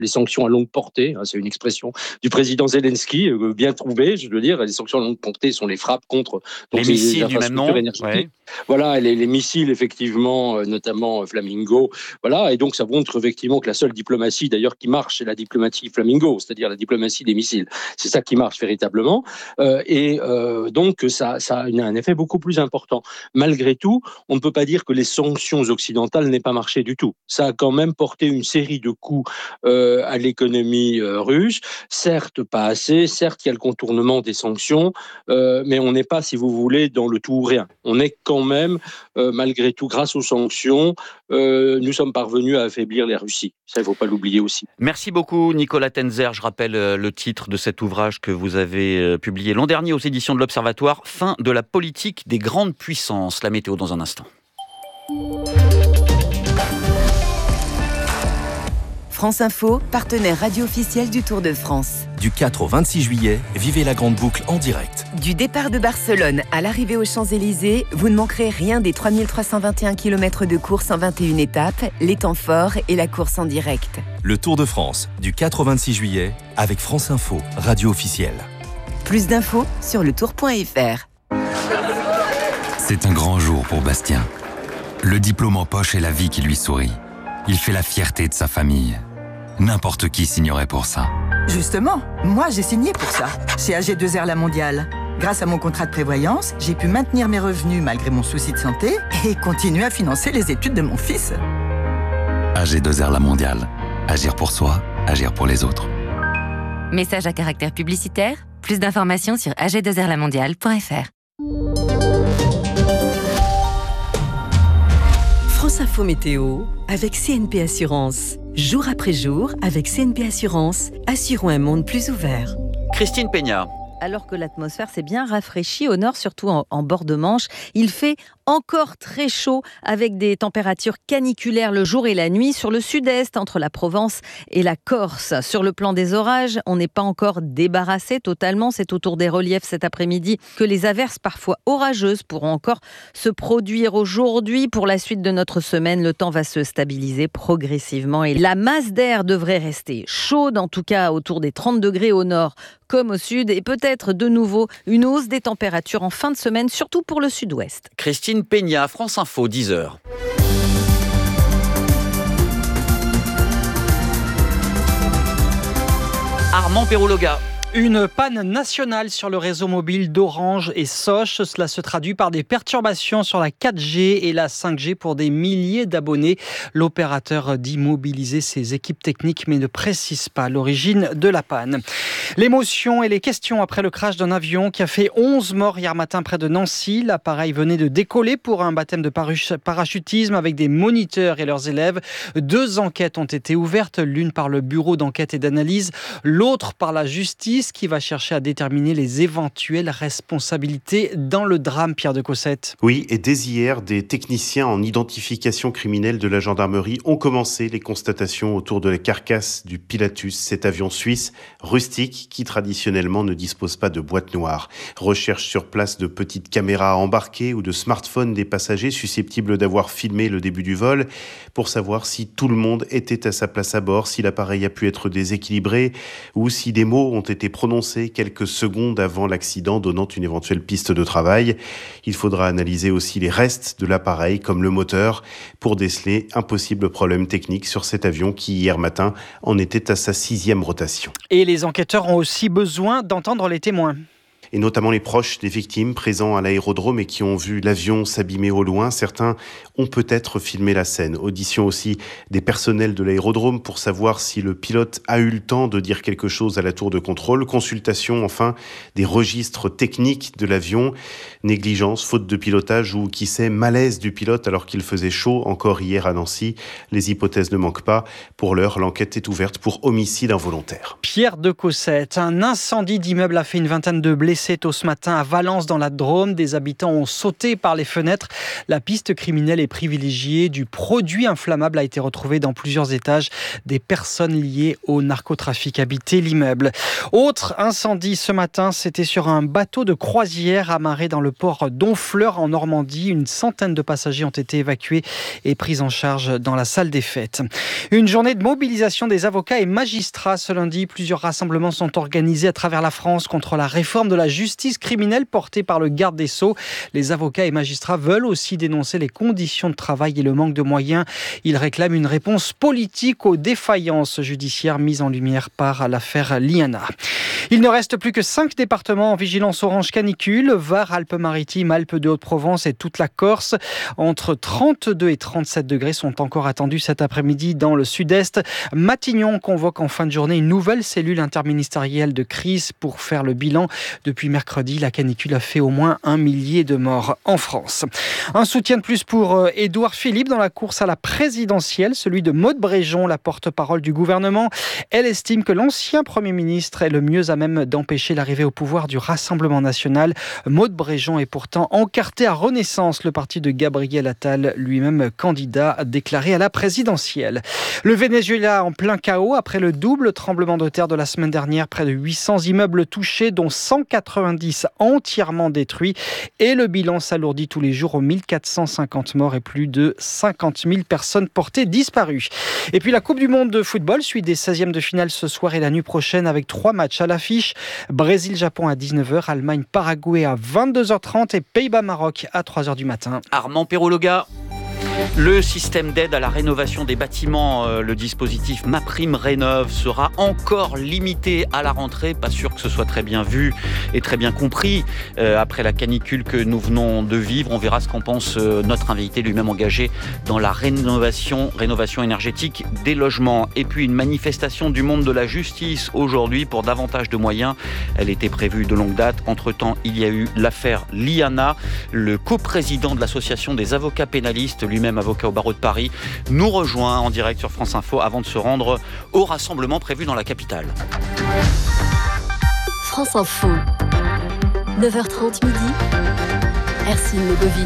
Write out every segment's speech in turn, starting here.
les sanctions à longue portée, c'est une expression du président Zelensky, bien trouvée, je veux dire. Les sanctions à longue portée sont les frappes contre les missiles du même nom. Ouais. Voilà, les missiles, effectivement, notamment Flamingo. Voilà, et donc ça montre effectivement que la seule diplomatie, d'ailleurs, qui marche, c'est la diplomatie Flamingo, c'est-à-dire la diplomatie des missiles. C'est ça qui marche véritablement. Donc ça a un effet beaucoup plus important. Malgré tout, on ne peut pas dire que les sanctions occidentales n'aient pas marché du tout. Ça a quand même porté une série de coups à l'économie russe. Certes, pas assez. Certes, il y a le contournement des sanctions, mais on n'est pas, si vous voulez, dans le tout ou rien. On est quand même, malgré tout, grâce aux sanctions, nous sommes parvenus à affaiblir la Russie. Ça, il ne faut pas l'oublier aussi. Merci beaucoup, Nicolas Tenzer. Je rappelle le titre de cet ouvrage que vous avez publié l'an dernier aux éditions de l'Observatoire, Fin de la politique des grandes puissances. La météo dans un instant. France Info, partenaire radio officiel du Tour de France. Du 4 au 26 juillet, vivez la grande boucle en direct. Du départ de Barcelone à l'arrivée aux Champs-Élysées, vous ne manquerez rien des 3321 km de course en 21 étapes, les temps forts et la course en direct. Le Tour de France, du 4 au 26 juillet, avec France Info, radio officielle. Plus d'infos sur letour.fr. C'est un grand jour pour Bastien. Le diplôme en poche et la vie qui lui sourit. Il fait la fierté de sa famille. N'importe qui signerait pour ça. Justement, moi j'ai signé pour ça, chez AG2R La Mondiale. Grâce à mon contrat de prévoyance, j'ai pu maintenir mes revenus malgré mon souci de santé et continuer à financer les études de mon fils. AG2R La Mondiale. Agir pour soi, agir pour les autres. Message à caractère publicitaire. Plus d'informations sur ag2rlamondiale.fr. France Info Météo avec CNP Assurance. Jour après jour, avec CNP Assurance, assurons un monde plus ouvert. Christine Peña. Alors que l'atmosphère s'est bien rafraîchie au nord, surtout en bord de Manche, il fait encore très chaud avec des températures caniculaires le jour et la nuit sur le sud-est entre la Provence et la Corse. Sur le plan des orages, on n'est pas encore débarrassé totalement. C'est autour des reliefs cet après-midi que les averses parfois orageuses pourront encore se produire aujourd'hui. Pour la suite de notre semaine, le temps va se stabiliser progressivement et la masse d'air devrait rester chaude, en tout cas autour des 30 degrés au nord comme au sud, et peut-être de nouveau une hausse des températures en fin de semaine, surtout pour le sud-ouest. Christine Peña, France Info, 10h. Armand Perrouloga. Une panne nationale sur le réseau mobile d'Orange et Sosh. Cela se traduit par des perturbations sur la 4G et la 5G pour des milliers d'abonnés. L'opérateur dit mobiliser ses équipes techniques mais ne précise pas l'origine de la panne. L'émotion et les questions après le crash d'un avion qui a fait 11 morts hier matin près de Nancy. L'appareil venait de décoller pour un baptême de parachutisme avec des moniteurs et leurs élèves. 2 enquêtes ont été ouvertes, l'une par le bureau d'enquête et d'analyse, l'autre par la justice, qui va chercher à déterminer les éventuelles responsabilités dans le drame, Pierre de Cossette. Oui, et dès hier, des techniciens en identification criminelle de la gendarmerie ont commencé les constatations autour de la carcasse du Pilatus, cet avion suisse rustique qui traditionnellement ne dispose pas de boîte noire. Recherche sur place de petites caméras embarquées ou de smartphones des passagers susceptibles d'avoir filmé le début du vol pour savoir si tout le monde était à sa place à bord, si l'appareil a pu être déséquilibré ou si des mots ont été prononcés quelques secondes avant l'accident, donnant une éventuelle piste de travail. Il faudra analyser aussi les restes de l'appareil, comme le moteur, pour déceler un possible problème technique sur cet avion qui, hier matin, en était à sa 6e rotation. Et les enquêteurs ont aussi besoin d'entendre les témoins. Et notamment les proches des victimes présents à l'aérodrome et qui ont vu l'avion s'abîmer au loin. Certains ont peut-être filmé la scène. Audition aussi des personnels de l'aérodrome pour savoir si le pilote a eu le temps de dire quelque chose à la tour de contrôle. Consultation enfin des registres techniques de l'avion. Négligence, faute de pilotage ou qui sait malaise du pilote alors qu'il faisait chaud encore hier à Nancy. Les hypothèses ne manquent pas. Pour l'heure, l'enquête est ouverte pour homicide involontaire. Pierre de Cossette, un incendie d'immeuble a fait une vingtaine de blessés décès tôt ce matin à Valence dans la Drôme. Des habitants ont sauté par les fenêtres. La piste criminelle et privilégiée du produit inflammable a été retrouvée dans plusieurs étages. Des personnes liées au narcotrafic habitaient l'immeuble. Autre incendie ce matin, c'était sur un bateau de croisière amarré dans le port d'Honfleur en Normandie. Une centaine de passagers ont été évacués et pris en charge dans la salle des fêtes. Une journée de mobilisation des avocats et magistrats ce lundi. Plusieurs rassemblements sont organisés à travers la France contre la réforme de la justice criminelle portée par le garde des Sceaux. Les avocats et magistrats veulent aussi dénoncer les conditions de travail et le manque de moyens. Ils réclament une réponse politique aux défaillances judiciaires mises en lumière par l'affaire Liana. Il ne reste plus que 5 départements en vigilance orange canicule. Var, Alpes-Maritimes, Alpes de Haute-Provence et toute la Corse. Entre 32 et 37 degrés sont encore attendus cet après-midi dans le sud-est. Matignon convoque en fin de journée une nouvelle cellule interministérielle de crise pour faire le bilan. Depuis mercredi, la canicule a fait au moins 1 millier de morts en France. Un soutien de plus pour Édouard Philippe dans la course à la présidentielle, celui de Maude Bréjon, la porte-parole du gouvernement. Elle estime que l'ancien Premier ministre est le mieux à même d'empêcher l'arrivée au pouvoir du Rassemblement national. Maude Bréjon est pourtant encartée à Renaissance, le parti de Gabriel Attal, lui-même candidat déclaré à la présidentielle. Le Venezuela en plein chaos après le double tremblement de terre de la semaine dernière. Près de 800 immeubles touchés, dont 190 entièrement détruits. Et le bilan s'alourdit tous les jours aux 1450 morts et plus de 50 000 personnes portées disparues. Et puis la Coupe du Monde de football suit des 16e de finale ce soir et la nuit prochaine avec 3 matchs à l'affiche. Brésil-Japon à 19h, Allemagne-Paraguay à 22h30 et Pays-Bas-Maroc à 3h du matin. Armand Perrologa. Le système d'aide à la rénovation des bâtiments, le dispositif MaPrimeRénov' sera encore limité à la rentrée. Pas sûr que ce soit très bien vu et très bien compris. Après la canicule que nous venons de vivre, on verra ce qu'en pense notre invité lui-même engagé dans la rénovation énergétique des logements. Et puis une manifestation du monde de la justice aujourd'hui pour davantage de moyens. Elle était prévue de longue date. Entre-temps, il y a eu l'affaire Liana. Le coprésident de l'association des avocats pénalistes, lui-même avocat au barreau de Paris, nous rejoint en direct sur France Info avant de se rendre au rassemblement prévu dans la capitale. France Info, 9h30 midi, Ercine Legovic.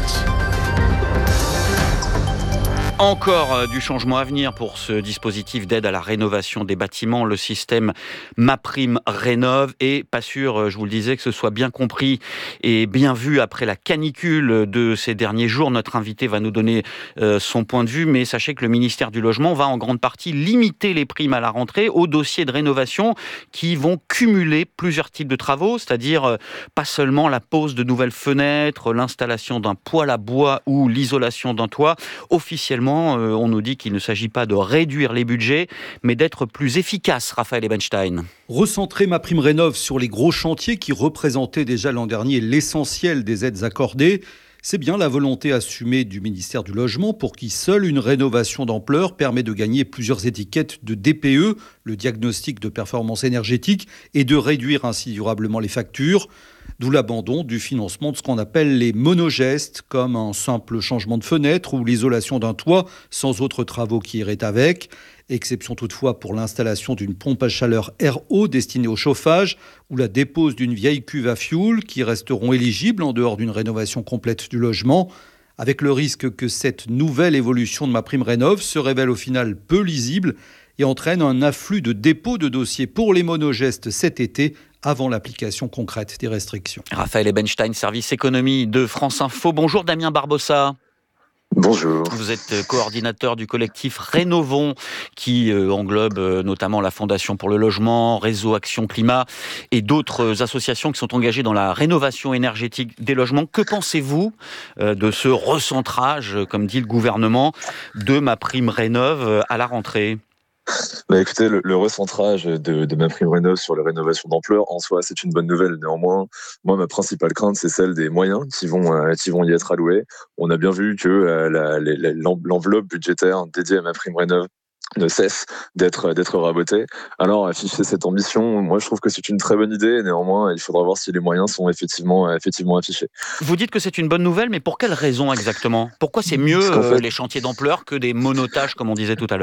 Encore du changement à venir pour ce dispositif d'aide à la rénovation des bâtiments, le système MaPrimeRénov'. Et pas sûr, je vous le disais, que ce soit bien compris et bien vu après la canicule de ces derniers jours. Notre invité va nous donner son point de vue, mais sachez que le ministère du Logement va en grande partie limiter les primes à la rentrée aux dossiers de rénovation qui vont cumuler plusieurs types de travaux, c'est-à-dire pas seulement la pose de nouvelles fenêtres, l'installation d'un poêle à bois ou l'isolation d'un toit. Officiellement, on nous dit qu'il ne s'agit pas de réduire les budgets, mais d'être plus efficace, Raphaël Ebenstein. Recentrer MaPrimeRénov' sur les gros chantiers qui représentaient déjà l'an dernier l'essentiel des aides accordées, c'est bien la volonté assumée du ministère du Logement pour qui seule une rénovation d'ampleur permet de gagner plusieurs étiquettes de DPE, le diagnostic de performance énergétique, et de réduire ainsi durablement les factures. D'où l'abandon du financement de ce qu'on appelle les monogestes, comme un simple changement de fenêtre ou l'isolation d'un toit sans autres travaux qui iraient avec. Exception toutefois pour l'installation d'une pompe à chaleur RO destinée au chauffage ou la dépose d'une vieille cuve à fioul qui resteront éligibles en dehors d'une rénovation complète du logement. Avec le risque que cette nouvelle évolution de MaPrimeRénov' se révèle au final peu lisible et entraîne un afflux de dépôts de dossiers pour les monogestes cet été, avant l'application concrète des restrictions. Raphaël Ebenstein, service économie de France Info. Bonjour Damien Barbossa. Bonjour. Vous êtes coordinateur du collectif Rénovons qui englobe notamment la Fondation pour le logement, Réseau Action Climat et d'autres associations qui sont engagées dans la rénovation énergétique des logements. Que pensez-vous de ce recentrage, comme dit le gouvernement, de MaPrimeRénov' à la rentrée ? Écoutez, le recentrage de MaPrimeRénov' sur les rénovations d'ampleur, en soi, c'est une bonne nouvelle. Néanmoins, moi, ma principale crainte, c'est celle des moyens qui vont y être alloués. On a bien vu que l'enveloppe budgétaire dédiée à MaPrimeRénov' ne cesse d'être rabotée. Alors, afficher cette ambition, moi, je trouve que c'est une très bonne idée. Néanmoins, il faudra voir si les moyens sont effectivement affichés. Vous dites que c'est une bonne nouvelle, mais pour quelle raison exactement ? Pourquoi c'est mieux les chantiers d'ampleur que des monotages, comme on disait tout à l'heure ?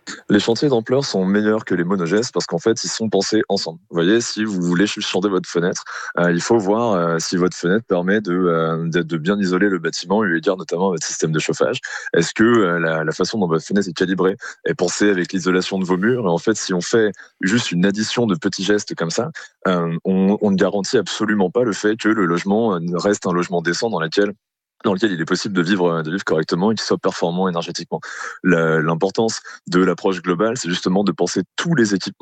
Les chantiers d'ampleur sont meilleurs que les monogestes parce qu'en fait, ils sont pensés ensemble. Vous voyez, si vous voulez changer votre fenêtre, il faut voir si votre fenêtre permet de bien isoler le bâtiment, eu égard notamment à votre système de chauffage. Est-ce que la façon dont votre fenêtre est calibrée est pensée avec l'isolation de vos murs? Et en fait, si on fait juste une addition de petits gestes comme ça, on ne garantit absolument pas le fait que le logement reste un logement décent dans lequel il est possible de vivre correctement et qu'il soit performant énergétiquement. L'importance de l'approche globale, c'est justement de penser tous les équipements